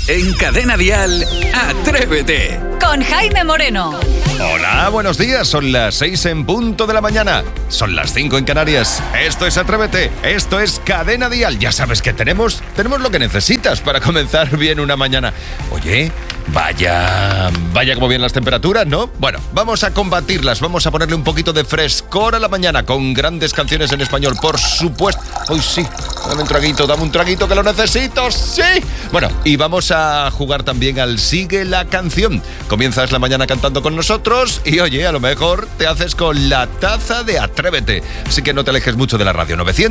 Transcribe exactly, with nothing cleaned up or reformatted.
En Cadena Dial, Atrévete. Con Jaime Moreno. Hola, buenos días. Son las seis en punto de la mañana. Son las cinco en Canarias. Esto es Atrévete. Esto es Cadena Dial. Ya sabes que tenemos, tenemos lo que necesitas para comenzar bien una mañana. Oye, vaya, vaya como bien las temperaturas, ¿no? Bueno, vamos a combatirlas. Vamos a ponerle un poquito de frescor a la mañana con grandes canciones en español, por supuesto. Hoy sí, dame un traguito, dame un traguito que lo necesito, sí. Bueno, y vamos a jugar también al Sigue la Canción. Comienzas la mañana cantando con nosotros y oye, a lo mejor te haces con la taza de Atrévete. Así que no te alejes mucho de la radio. novecientos